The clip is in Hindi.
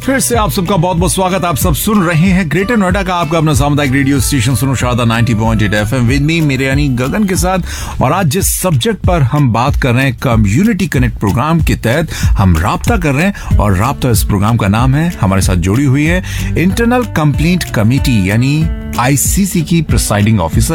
फिर से आप सबका बहुत बहुत स्वागत। आप सब सुन रहे हैं ग्रेटर नोएडा का आपका अपना सामुदायिक रेडियो स्टेशन सुनो शारदा 90.8 FM विद मी मेरे यानी गगन के साथ। और आज जिस सब्जेक्ट पर हम बात कर रहे हैं, कम्युनिटी कनेक्ट प्रोग्राम के तहत हम राब्ता कर रहे हैं। और राब्ता इस प्रोग्राम का नाम है। हमारे साथ जुड़ी हुई है इंटरनल कंप्लेंट कमेटी यानी ICC की प्रिसाइडिंग ऑफिसर